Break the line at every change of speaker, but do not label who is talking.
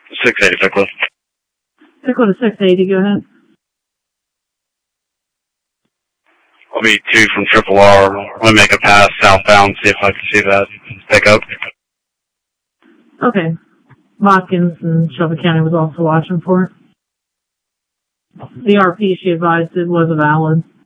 680 Pickwood.
Pickwood to 680, go ahead.
I'll be 2 from Triple R. I'll make a pass southbound, see if I can see that pick up.
Okay. Watkins and Shelby County was also watching for it. The RP she advised it was a valid.